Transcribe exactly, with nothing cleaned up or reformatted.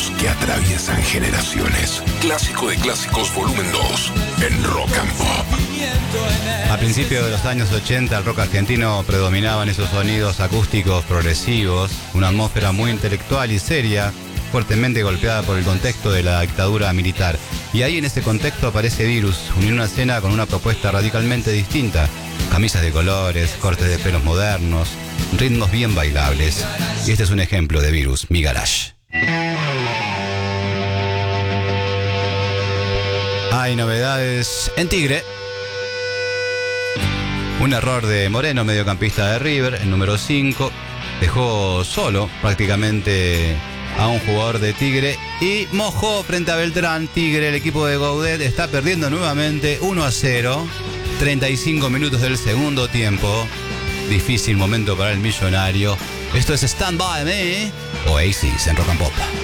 Clásicos que atraviesan generaciones. Clásico de Clásicos volumen dos en Rock and Pop. A principios de los años ochenta el rock argentino predominaban esos sonidos acústicos progresivos, una atmósfera muy intelectual y seria, fuertemente golpeada por el contexto de la dictadura militar. Y ahí en ese contexto aparece Virus, uniendo una escena con una propuesta radicalmente distinta. Camisas de colores, cortes de pelos modernos, ritmos bien bailables. Y este es un ejemplo de Virus, Mi Garage. Hay novedades en Tigre. Un error de Moreno, mediocampista de River, el número cinco. Dejó solo prácticamente a un jugador de Tigre y mojó frente a Beltrán. Tigre, el equipo de Gaudet, está perdiendo nuevamente uno a cero. treinta y cinco minutos del segundo tiempo. Difícil momento para el millonario. Esto es Stand By Me, Oasis en Rock and Pop.